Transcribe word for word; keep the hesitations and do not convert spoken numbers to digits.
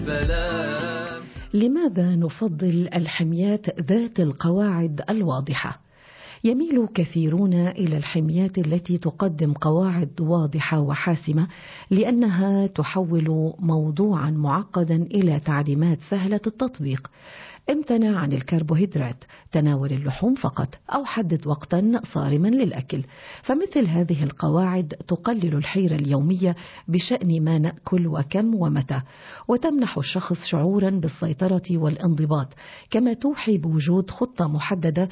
لماذا نفضل الحميات ذات القواعد الواضحة؟ يميل كثيرون إلى الحميات التي تقدم قواعد واضحة وحاسمة لأنها تحول موضوعا معقدا إلى تعليمات سهلة التطبيق. امتنع عن الكربوهيدرات، تناول اللحوم فقط، أو حدد وقتا صارما للأكل. فمثل هذه القواعد تقلل الحيرة اليومية بشأن ما نأكل وكم ومتى، وتمنح الشخص شعورا بالسيطرة والانضباط، كما توحي بوجود خطة محددة